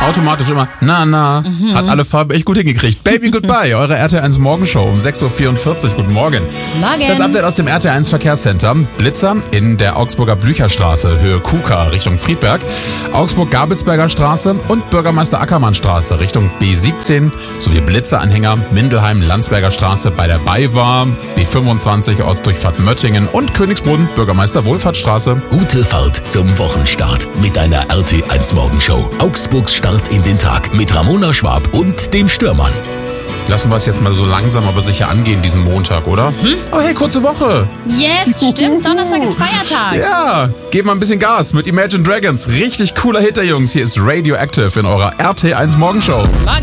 automatisch immer na. Hat alle Farben echt gut hingekriegt. Baby Goodbye, eure RTL1 Morgenshow um 6.44 Uhr. Guten Morgen. Morgen. Das Update aus dem RTL1 Verkehrscenter. Blitzer in der Augsburger Blücherstraße, Höhe Kuka, Richtung Friedberg. Augsburg-Gabelsberger Straße und Bürgermeister Ackermann-Straße, Richtung B17. Sowie Blitzeranhänger Mindelheim-Landsberger Straße bei der BayWa, B25 Ortsdurchfahrt Möttingen und Königsbrunn, Bürgermeister Wohlfahrtsstraße. Gute Fahrt zum Wochenstart mit einer RT1 Morgenshow. Augsburgs Start in den Tag mit Ramona Schwab und dem Stürmann. Lassen wir es jetzt mal so langsam aber sicher angehen diesen Montag, oder? Oh hey, kurze Woche. Yes, stimmt. Donnerstag ist Feiertag. Ja, gebt mal ein bisschen Gas mit Imagine Dragons. Richtig cooler Hit der Jungs. Hier ist Radioactive in eurer RT1 Morgenshow. Morgen.